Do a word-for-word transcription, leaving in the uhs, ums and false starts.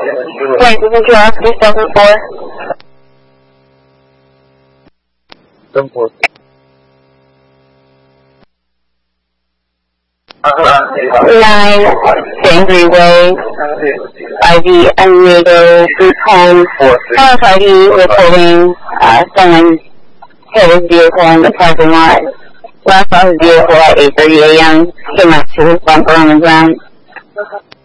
Wait, this is Curiosity seven four. seven four. Nine, Angry Way, I D Amigo, group home, L F I D reporting, uh, someone hit his vehicle in the parking lot. Last saw his vehicle at eight thirty a m, came up to his bumper on the ground.